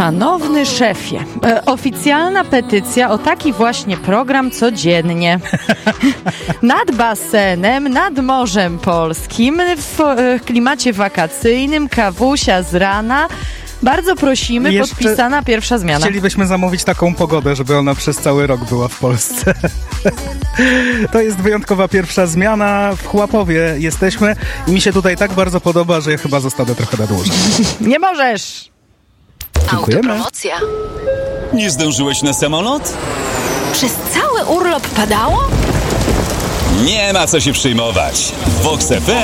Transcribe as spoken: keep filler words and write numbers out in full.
Szanowny szefie, e, oficjalna petycja o taki właśnie program codziennie. Nad basenem, nad Morzem Polskim, w e, klimacie wakacyjnym, kawusia z rana. Bardzo prosimy, Jeszcze podpisana pierwsza zmiana. Chcielibyśmy zamówić taką pogodę, żeby ona przez cały rok była w Polsce. To jest wyjątkowa pierwsza zmiana. W Chłapowie jesteśmy i mi się tutaj tak bardzo podoba, że ja chyba zostanę trochę na dłużej. Nie możesz! Dziękujemy. Autopromocja. Nie zdążyłeś na samolot? Przez cały urlop padało? Nie ma co się przejmować. Vox F M